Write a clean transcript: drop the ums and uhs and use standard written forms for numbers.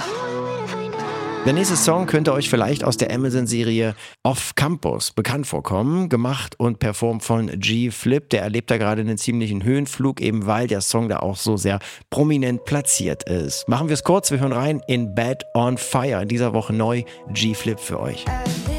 Der nächste Song könnte euch vielleicht aus der Amazon-Serie Off Campus bekannt vorkommen. Gemacht und performt von G-Flip. Der erlebt da gerade einen ziemlichen Höhenflug, eben weil der Song da auch so sehr prominent platziert ist. Machen wir es kurz, wir hören rein in Bad on Fire. In dieser Woche neu G-Flip für euch.